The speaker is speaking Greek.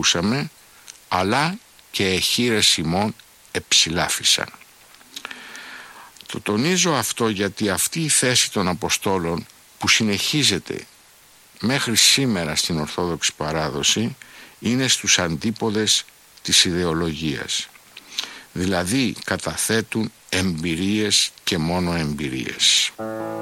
ακούσαμε, αλλά και εχείρες ημών εψηλάφισαν. Το τονίζω αυτό γιατί αυτή η θέση των Αποστόλων που συνεχίζεται μέχρι σήμερα στην Ορθόδοξη παράδοση είναι στους αντίποδες της ιδεολογίας. Δηλαδή καταθέτουν εμπειρίες και μόνο εμπειρίες.